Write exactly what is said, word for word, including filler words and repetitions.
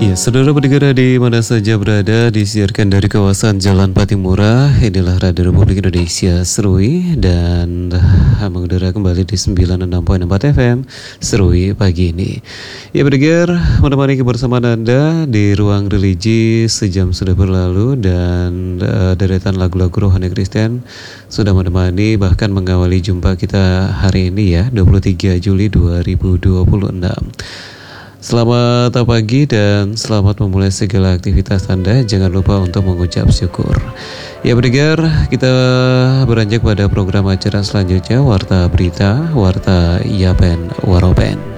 Ya, saudara pendengar di mana saja berada, disiarkan dari kawasan Jalan Patimura. Inilah Radio Republik Indonesia Serui dan uh, mengudara kembali di sembilan puluh enam koma empat F M Serui pagi ini. Ya, pendengar, menemani kebersamaan Anda di ruang religi sejam sudah berlalu dan uh, deretan lagu-lagu rohani Kristen sudah menemani bahkan mengawali jumpa kita hari ini ya, dua puluh tiga Juli dua ribu dua puluh enam. Selamat pagi dan selamat memulai segala aktivitas Anda. Jangan lupa untuk mengucap syukur. Ya pendengar, kita beranjak pada program acara selanjutnya, Warta Berita, Warta Yapen Waropen.